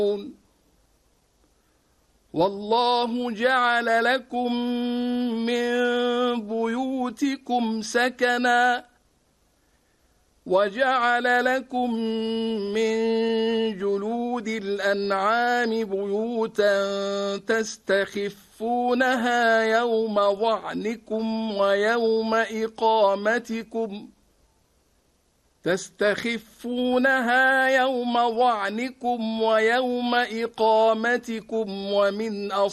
والله جعل لكم من بيوتكم سكنا وجعل لكم من جلود الأنعام بيوتا تستخفونها يوم ظعنكم ويوم إقامتكم ومن